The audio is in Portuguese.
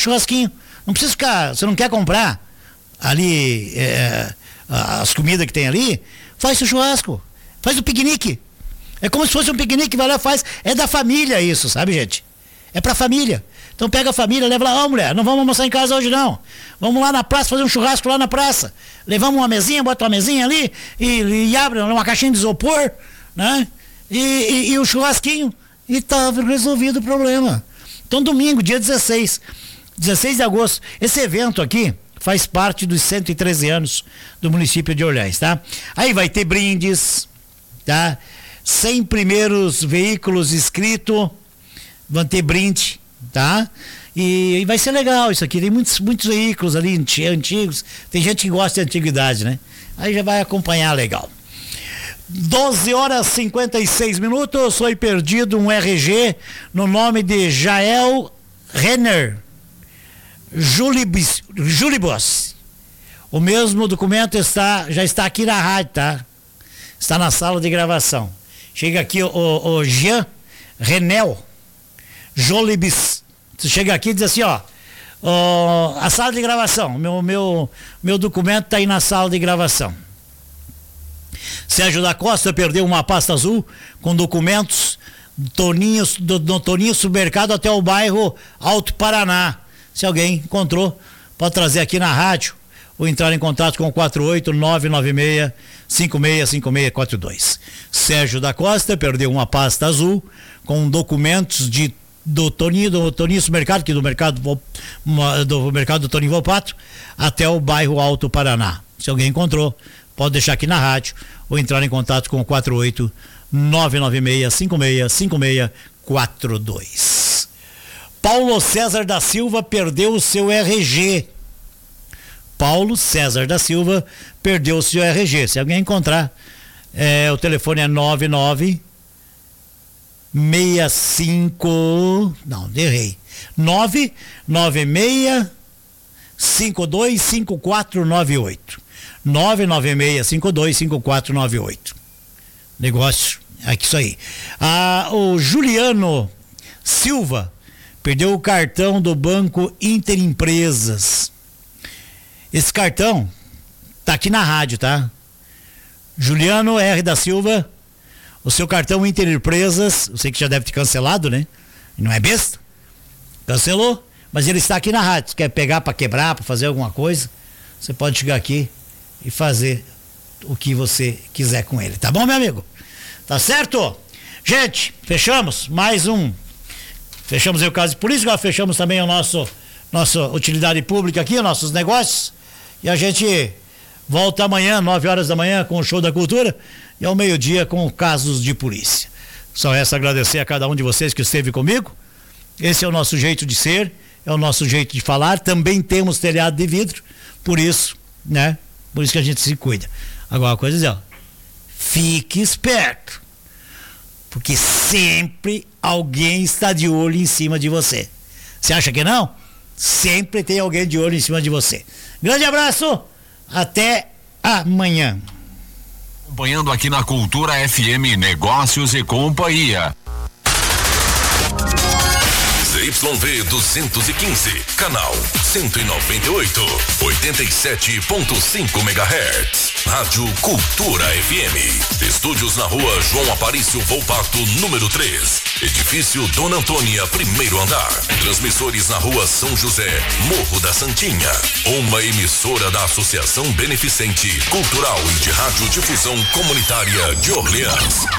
churrasquinho. Não precisa ficar, você não quer comprar ali as comidas que tem ali, faz o churrasco, faz o piquenique. É como se fosse um piquenique, vai lá, faz. É da família isso, sabe, gente? É pra família. Então pega a família, leva lá, mulher, não vamos almoçar em casa hoje não. Vamos lá na praça, fazer um churrasco lá na praça. Levamos uma mesinha, bota uma mesinha ali e abre uma caixinha de isopor, né? E o churrasquinho. E tá resolvido o problema. Então domingo, dia 16 de agosto, esse evento aqui faz parte dos 113 anos do município de Orleans, tá? Aí vai ter brindes, tá? 100 primeiros veículos inscritos vão ter brinde, tá? E vai ser legal isso aqui, tem muitos veículos ali antigos, tem gente que gosta de antiguidade, né? Aí já vai acompanhar legal. 12h56, foi perdido um RG no nome de Jael Renner Julibos. O mesmo documento já está aqui na rádio, tá? Está na sala de gravação. Chega aqui o Jean Renel Jolibis. Você chega aqui e diz assim, ó, a sala de gravação, meu documento está aí na sala de gravação. Sérgio da Costa perdeu uma pasta azul com documentos do Toninho Supermercado até o bairro Alto Paraná. Se alguém encontrou, pode trazer aqui na rádio ou entrar em contato com o 48996565642. Sérgio da Costa perdeu uma pasta azul com documentos do Toninho Supermercado, que do mercado do Toninho Volpato, até o bairro Alto Paraná. Se alguém encontrou, pode deixar aqui na rádio ou entrar em contato com o 48996565642. Paulo César da Silva perdeu o seu RG. Paulo César da Silva perdeu o seu RG. Se alguém encontrar, o telefone é 996525498. 996525498. Negócio, é isso aí. O Juliano Silva perdeu o cartão do Banco Interempresas. Esse cartão tá aqui na rádio, tá? Juliano R. da Silva, o seu cartão Interempresas, eu sei que já deve ter cancelado, né? Não é besta? Cancelou, mas ele está aqui na rádio. Se quer pegar para quebrar, para fazer alguma coisa, você pode chegar aqui e fazer o que você quiser com ele, tá bom, meu amigo? Tá certo? Gente, fechamos mais um. Fechamos aí o caso de polícia, agora fechamos também o nossa utilidade pública aqui, os nossos negócios. E a gente volta amanhã, 9 horas da manhã, com o Show da Cultura, e ao meio-dia com casos de polícia. Só resta agradecer a cada um de vocês que esteve comigo. Esse é o nosso jeito de ser, é o nosso jeito de falar. Também temos telhado de vidro, por isso, né? Por isso que a gente se cuida. Agora, uma coisa é, ó, fique esperto, porque sempre alguém está de olho em cima de você. Você acha que não? Sempre tem alguém de olho em cima de você. Grande abraço, até amanhã. Acompanhando aqui na Cultura FM, Negócios e Companhia. ZYV 215, canal 198, 87.5 MHz. Rádio Cultura FM. Estúdios na rua João Aparício Volpato, número 3. Edifício Dona Antônia, primeiro andar. Transmissores na rua São José, Morro da Santinha. Uma emissora da Associação Beneficente, Cultural e de Radiodifusão Comunitária de Orleans.